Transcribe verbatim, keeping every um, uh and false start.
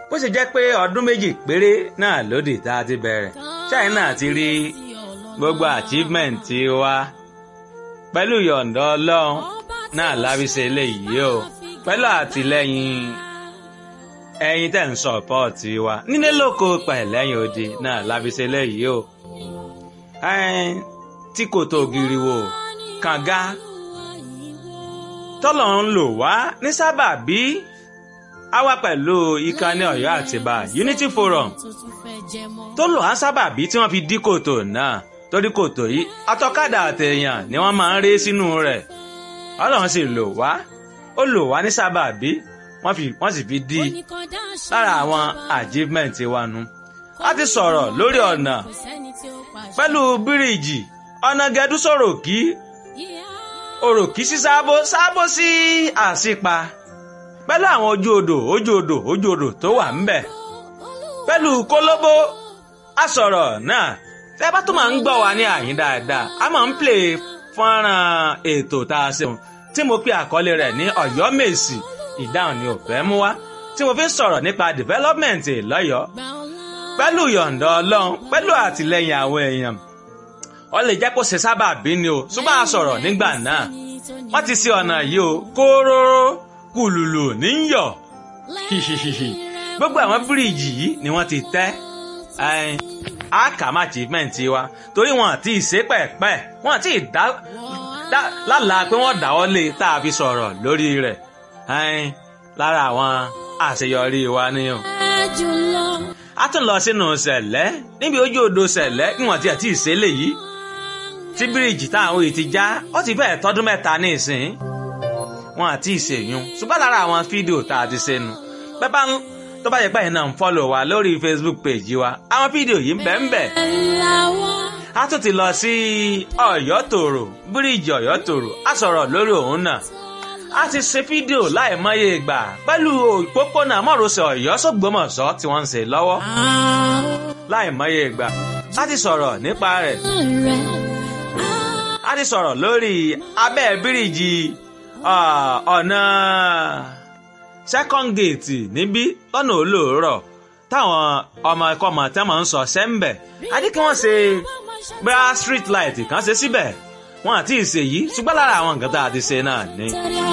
bó ṣe jẹ́ pé ọdún méjì péré náà lódì tá a ti bẹ̀rẹ̀ China ti rí gbogbo achievement wa pẹ̀lú yọ̀ǹda Ọlọ́run náà lábísẹ̀ eléyìí o pẹ̀lú àtìlẹ́yìn ẹ̀yin tẹ̀ ń sọ̀pọ̀tì wa nílé lóko pẹ̀lẹ́yìn odi náà lábísẹ̀ eléyìí o tí kò tó gírí wo kànga tọ́lọ̀ ń lò wá ní sábàbí a wá pẹ̀lú ìkànnì Ọ̀yọ́ Àtìbà Unity Forum tó lò á sábàbí tí wọ́n fi dí kòtò náà torí kòtò yìí atọ́kadà àtẹ̀yàn ni wọ́n máa ń ré sínú rẹ̀ Ọlọ́run sì lò wá ó lò wá ní sábàbí wọ́n sì fi dí lára àwọn achievement wa nu. a ti sọ̀rọ̀ lórí ọ̀nà pẹ̀lú bíríìjì ọ̀nà gẹ̀dú sọ̀rọ̀ kí òròkì sí sábó sábó sí àsìpa pẹ̀lú àwọn ojú odò ojú odò ojú odò tó wà ńbẹ̀ pẹ̀lú kólóbó a sọ̀rọ̀ náà tẹ́ bá tó máa ń gbọ́ wa ní àyín dáadáa a máa ń play fọ́nrán ètò tá a ṣeun tí mo pe àkọlé rẹ̀ ní Ọ̀yọ́ Mèsì ìdáhùn ni ò fẹ́ mú wá tí mo fi ń sọ̀rọ̀ nípa development lọ́yọ̀ọ́ pẹ̀lú yọ̀ǹda Ọlọ́run pẹ̀lú àtìlẹ́yìn àwọn èèyàn ó lè jẹ́ kó ṣe sábàbí ni o ṣùgbọ́n a sọ̀rọ̀ nígbà náà wọ́n ti ṣe ọ̀nà yìí o kóróró kùlùlù níyọ̀ hihihihi gbogbo àwọn bíríìjì yìí ni wọ́n ti tẹ́ àkàmà achievement wa torí wọn àti ìṣe pẹ̀pẹ̀ wọn àti ìdá lálàá pé wọ́n dáwọ́ lé tá a fi sọ̀rọ̀ lórí rẹ̀ lára àwọn àṣeyọrí wa nìyẹn. a tún lọ sínú Sẹ̀lẹ́ níbi ojú odò Sẹ̀lẹ́ kí wọ́n ti àti ìṣe lè yìí tí bíríìjì táwọn yìí ti já ó ti fẹ́ẹ̀ tọ́dún mẹ́ta ní ìsìn wọn àti ìṣèyún ṣùgbọ́n lára àwọn fídíò tá a ti ṣe nu bẹ́ẹ̀ bá ń tó bá yẹ pé ẹ̀yin náà ń fọ́lọ̀ wa lórí Facebook page wa àwọn fídíò yìí ń bẹ ń bẹ. a tún ti lọ sí Ọ̀yọ́ Tòrò bíríìjì Ọ̀yọ́ Tòrò a sọ̀rọ̀ lórí òun náà a ti ṣe fídíò láìmọye ìgbà pẹ̀lú òpópónà márosẹ̀ Ọ̀yọ́ s'Ògbómọ̀ṣọ́ tí wọ́n ń ṣe lọ́wọ́ láìmọye ìgbà a ti sọ̀rọ̀ nípa rẹ̀ a ti sọ̀rọ̀ lórí abẹ́ bíríìjì ọ̀nà second gate níbí lọ́nà olóòrọ̀ táwọn ọmọ ẹ̀kọ́ ọmọ tẹ́ máa ń sọ sẹ́ńbẹ̀ a ní kí wọ́n ṣe bá street light kan ṣe síbẹ̀ wọn àti ìṣèyí ṣùgbọ́n lára àwọn nǹkan tá a ti ṣe náà ni.